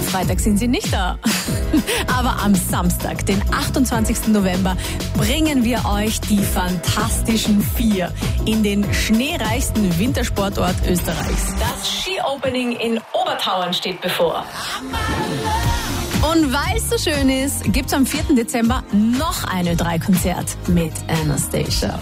Freitag sind sie nicht da. Aber am Samstag, den 28. November, bringen wir euch die Fantastischen Vier in den schneereichsten Wintersportort Österreichs. Das Ski-Opening in Obertauern steht bevor. Und weil es so schön ist, gibt es am 4. Dezember noch ein Ö3-Konzert mit Anastacia.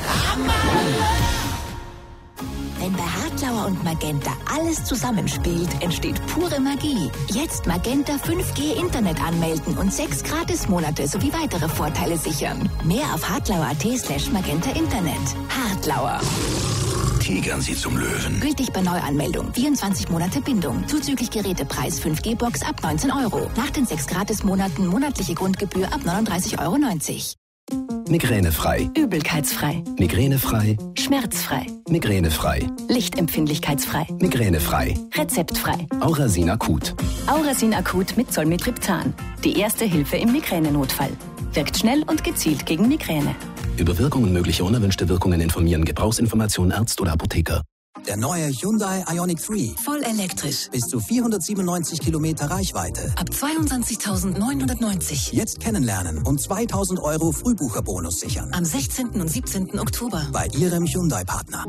Wenn bei Hartlauer und Magenta alles zusammenspielt, entsteht pure Magie. Jetzt Magenta 5G Internet anmelden und 6 Gratismonate sowie weitere Vorteile sichern. Mehr auf hartlauer.at/Magenta Internet. Hartlauer. Tigern Sie zum Löwen. Gültig bei Neuanmeldung. 24 Monate Bindung. Zuzüglich Gerätepreis 5G-Box ab 19 €. Nach den 6 Gratismonaten monatliche Grundgebühr ab 39,90 €. Migränefrei. Übelkeitsfrei. Migränefrei. Schmerzfrei. Migränefrei. Lichtempfindlichkeitsfrei. Migränefrei. Rezeptfrei. Aurasin Akut. Aurasin Akut mit Zolmitriptan. Die erste Hilfe im Migränenotfall. Wirkt schnell und gezielt gegen Migräne. Über Wirkungen möglicher unerwünschter Wirkungen informieren. Gebrauchsinformation Arzt oder Apotheker. Der neue Hyundai Ioniq 3. Voll elektrisch. Bis zu 497 Kilometer Reichweite. Ab 22.990. Jetzt kennenlernen und 2.000 € Frühbucherbonus sichern. Am 16. und 17. Oktober. Bei Ihrem Hyundai-Partner.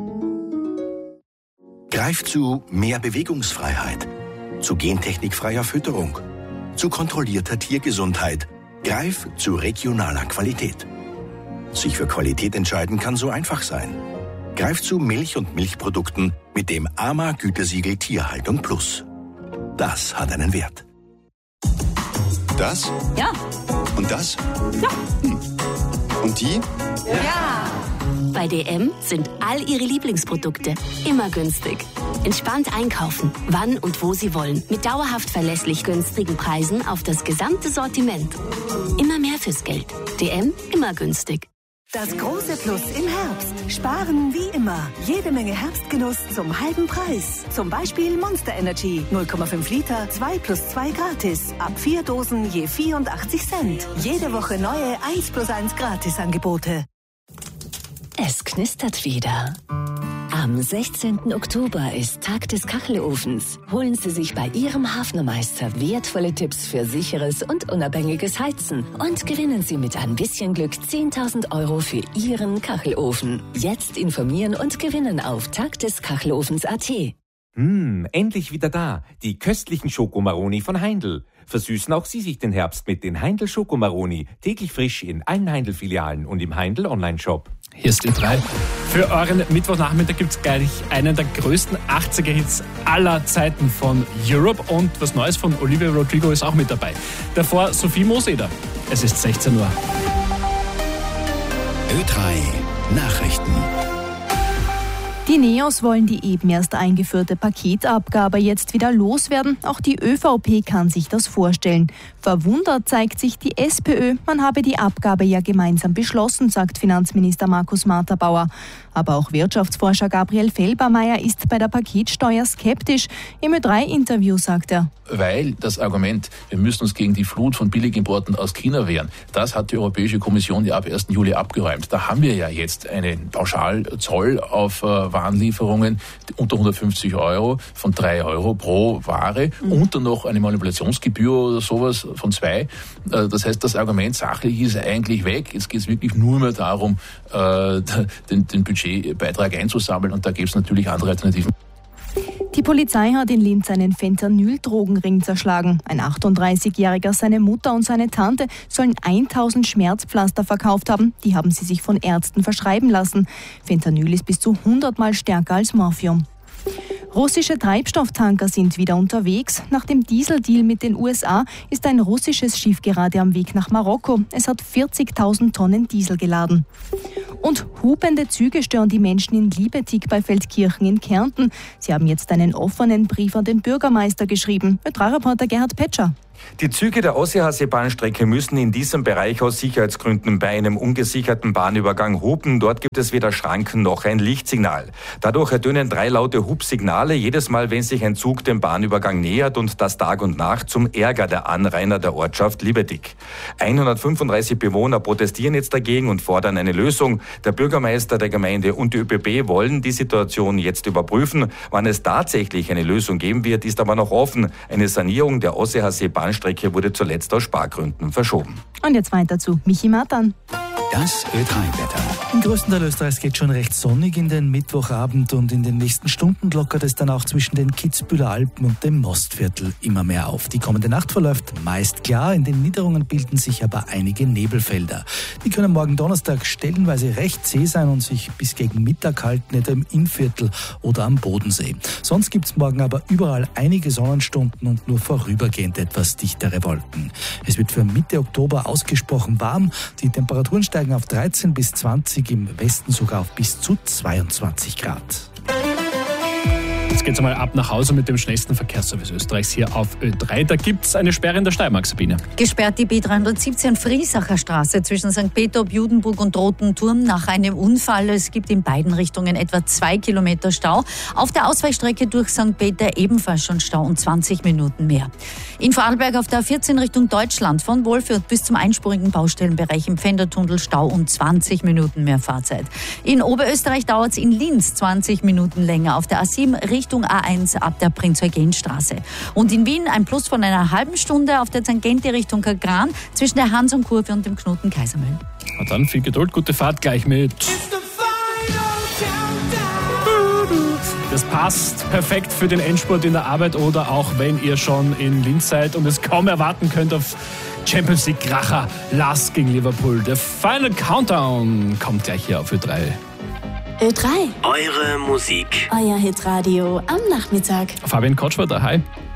Greift zu mehr Bewegungsfreiheit. Zu gentechnikfreier Fütterung. Zu kontrollierter Tiergesundheit. Greif zu regionaler Qualität. Sich für Qualität entscheiden kann so einfach sein. Greif zu Milch und Milchprodukten mit dem AMA-Gütesiegel Tierhaltung Plus. Das hat einen Wert. Das? Ja. Und das? Ja. Und die? Ja. Bei DM sind all Ihre Lieblingsprodukte immer günstig. Entspannt einkaufen, wann und wo Sie wollen. Mit dauerhaft verlässlich günstigen Preisen auf das gesamte Sortiment. Immer mehr fürs Geld. DM, immer günstig. Das große Plus im Herbst. Sparen wie immer. Jede Menge Herbstgenuss zum halben Preis. Zum Beispiel Monster Energy. 0,5 Liter, 2 + 2 gratis. Ab 4 Dosen je 84 Cent. Jede Woche neue 1+1 Gratisangebote. Es knistert wieder. Am 16. Oktober ist Tag des Kachelofens. Holen Sie sich bei Ihrem Hafnermeister wertvolle Tipps für sicheres und unabhängiges Heizen und gewinnen Sie mit ein bisschen Glück 10.000 € für Ihren Kachelofen. Jetzt informieren und gewinnen auf tagdeskachelofens.at. Endlich wieder da. Die köstlichen Schokomaroni von Heindl. Versüßen auch Sie sich den Herbst mit den Heindl Schokomaroni. Täglich frisch in allen Heindl-Filialen und im Heindl Online-Shop. Hier ist die 3. Für euren Mittwochnachmittag gibt es gleich einen der größten 80er-Hits aller Zeiten von Europe. Und was Neues von Olivia Rodrigo ist auch mit dabei. Davor Sophie Moseder. Es ist 16 Uhr. Ö3 Nachrichten. Die NEOS wollen die eben erst eingeführte Paketabgabe jetzt wieder loswerden. Auch die ÖVP kann sich das vorstellen. Verwundert zeigt sich die SPÖ. Man habe die Abgabe ja gemeinsam beschlossen, sagt Finanzminister Markus Marterbauer. Aber auch Wirtschaftsforscher Gabriel Felbermeier ist bei der Paketsteuer skeptisch. Im Ö3-Interview sagt er: Weil das Argument, wir müssen uns gegen die Flut von Billigimporten aus China wehren, das hat die Europäische Kommission ja ab 1. Juli abgeräumt. Da haben wir ja jetzt einen Pauschalzoll auf Warenlieferungen unter 150 € von 3 € pro Ware und dann noch eine Manipulationsgebühr oder sowas von 2. Das heißt, das Argument sachlich ist eigentlich weg. Jetzt geht es wirklich nur mehr darum, den Budgetbeitrag einzusammeln, und da gibt es natürlich andere Alternativen. Die Polizei hat in Linz einen Fentanyl-Drogenring zerschlagen. Ein 38-Jähriger, seine Mutter und seine Tante sollen 1000 Schmerzpflaster verkauft haben. Die haben sie sich von Ärzten verschreiben lassen. Fentanyl ist bis zu 100-mal stärker als Morphium. Russische Treibstofftanker sind wieder unterwegs. Nach dem Dieseldeal mit den USA ist ein russisches Schiff gerade am Weg nach Marokko. Es hat 40.000 Tonnen Diesel geladen. Und hupende Züge stören die Menschen in Liebetig bei Feldkirchen in Kärnten. Sie haben jetzt einen offenen Brief an den Bürgermeister geschrieben. Ö3-Reporter Gerhard Petscher. Die Züge der Ausseehasse-Bahnstrecke müssen in diesem Bereich aus Sicherheitsgründen bei einem ungesicherten Bahnübergang hupen. Dort gibt es weder Schranken noch ein Lichtsignal. Dadurch ertönen 3 laute Hupsignale. Spirale. Jedes Mal, wenn sich ein Zug dem Bahnübergang nähert und das Tag und Nacht zum Ärger der Anrainer der Ortschaft Liebedick. 135 Bewohner protestieren jetzt dagegen und fordern eine Lösung. Der Bürgermeister der Gemeinde und die ÖBB wollen die Situation jetzt überprüfen. Wann es tatsächlich eine Lösung geben wird, ist aber noch offen. Eine Sanierung der Ossehasee-Bahnstrecke wurde zuletzt aus Spargründen verschoben. Und jetzt weiter zu Michi Matan. Das Ö3-Wetter. Im größten Teil Österreichs geht schon recht sonnig in den Mittwochabend und in den nächsten Stunden lockert es dann auch zwischen den Kitzbüheler Alpen und dem Mostviertel immer mehr auf. Die kommende Nacht verläuft meist klar, in den Niederungen bilden sich aber einige Nebelfelder. Die können morgen Donnerstag stellenweise recht zäh sein und sich bis gegen Mittag halten, etwa im Innviertel oder am Bodensee. Sonst gibt es morgen aber überall einige Sonnenstunden und nur vorübergehend etwas dichtere Wolken. Es wird für Mitte Oktober ausgesprochen warm, die Temperaturen steigen auf 13 bis 20, im Westen sogar auf bis zu 22 Grad. Jetzt geht's einmal ab nach Hause mit dem schnellsten Verkehrsservice Österreichs hier auf Ö3. Da gibt's eine Sperre in der Steiermark, Sabine. Gesperrt die B317 Friesacher Straße zwischen St. Peter, Judenburg und Roten Turm nach einem Unfall. Es gibt in beiden Richtungen etwa 2 Kilometer Stau. Auf der Ausweichstrecke durch St. Peter ebenfalls schon Stau und 20 Minuten mehr. In Vorarlberg auf der A14 Richtung Deutschland von Wolfurt bis zum einspurigen Baustellenbereich im Pfändertunnel Stau und 20 Minuten mehr Fahrzeit. In Oberösterreich dauert es in Linz 20 Minuten länger. Auf der A7 Richtung A1 ab der Prinz-Eugen-Straße. Und in Wien ein Plus von einer halben Stunde auf der Tangente Richtung Kagran zwischen der Hansum-Kurve und dem Knoten Kaisermühl. Und dann viel Geduld, gute Fahrt gleich mit. Das passt perfekt für den Endspurt in der Arbeit oder auch wenn ihr schon in Linz seid und es kaum erwarten könnt auf Champions League Kracher Lask gegen Liverpool. Der Final Countdown kommt gleich hier auf Ö3. Ö3. Eure Musik. Euer Hitradio am Nachmittag. Fabian Kotsch war da, hi.